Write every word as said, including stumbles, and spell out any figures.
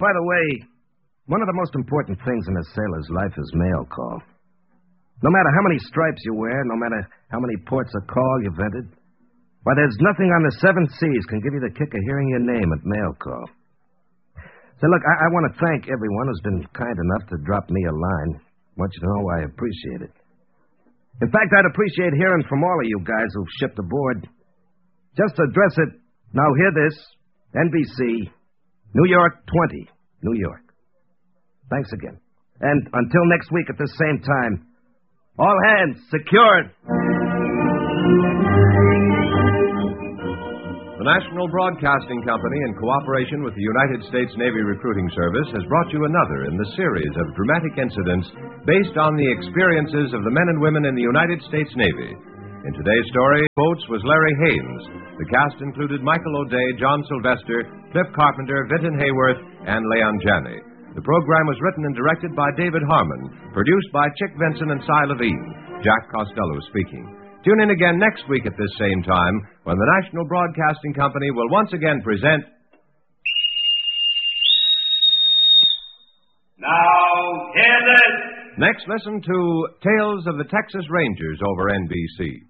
by the way, one of the most important things in a sailor's life is mail call. No matter how many stripes you wear, no matter how many ports of call you've entered, why, there's nothing on the seven seas can give you the kick of hearing your name at mail call. So, look, I, I want to thank everyone who's been kind enough to drop me a line. I want you to know I appreciate it. In fact, I'd appreciate hearing from all of you guys who've shipped aboard. Just to address it, now hear this, N B C, New York twenty, New York. Thanks again. And until next week at the same time, all hands secured. The National Broadcasting Company, in cooperation with the United States Navy Recruiting Service, has brought you another in the series of dramatic incidents based on the experiences of the men and women in the United States Navy. In today's story, boats was Larry Haines. The cast included Michael O'Day, John Sylvester, Cliff Carpenter, Vinton Hayworth, and Leon Janney. The program was written and directed by David Harmon, produced by Chick Vincent and Cy Levine. Jack Costello speaking. Tune in again next week at this same time when the National Broadcasting Company will once again present... Now, hear this! Next, listen to Tales of the Texas Rangers over N B C.